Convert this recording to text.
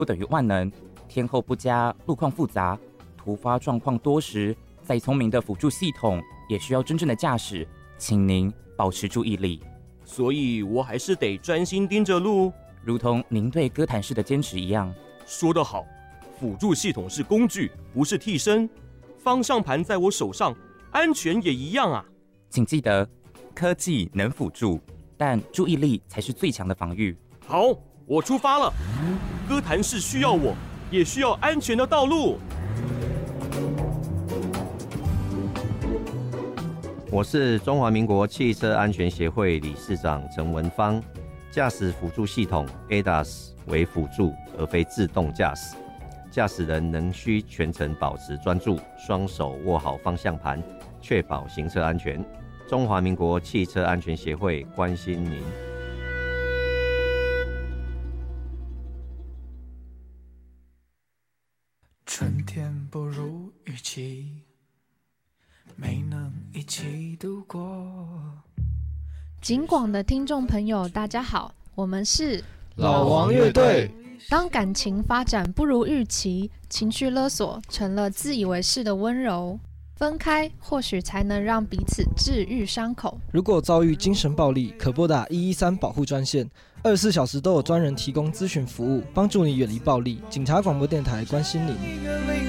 不等于万能，天候不佳，路况复杂，突发状况多时，再聪明的辅助系统也需要真正的驾驶，请您保持注意力。 所以我还是得专心盯着路， 如同您对哥谭市的坚持一样。 说得好，辅助系统是工具，不是替身。方向盘在我手上，安全也一样啊。 请记得，科技能辅助，但注意力才是最强的防御。 好，我出发了。哥谭市需要我，也需要安全的道路。 我是中华民国汽车安全协会理事长陈文芳。驾驶辅助系统 ADAS 为辅助，而非自动驾驶。驾驶人仍需全程保持专注，双手握好方向盘，确保行车安全。中华民国汽车安全协会关心您。 春天不如预期，没能一起度过。 警广的听众朋友，大家好，我们是老王乐队。 当感情发展不如预期，情绪勒索成了自以为是的温柔，分开或许才能让彼此治愈伤口。 如果遭遇精神暴力，可拨打113保护专线，24小时都有专人提供咨询服务，帮助你远离暴力。警察广播电台关心你。